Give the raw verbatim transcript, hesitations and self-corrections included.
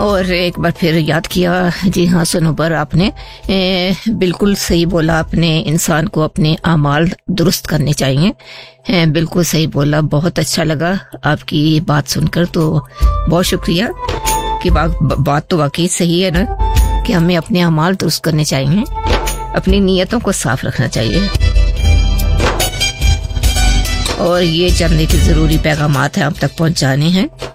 और एक बार फिर याद किया। जी हाँ सुनोबर, आपने ए, बिल्कुल सही बोला। अपने इंसान को अपने अमाल दुरुस्त करने चाहिए। ए, बिल्कुल सही बोला। बहुत अच्छा लगा आपकी बात सुनकर, तो बहुत शुक्रिया कि बा, बात तो वाकई सही है ना कि हमें अपने अमाल दुरुस्त करने चाहिए, अपनी नीयतों को साफ रखना चाहिए। और ये चंद के जरूरी पैगामात हैं आप तक पहुंचाने हैं।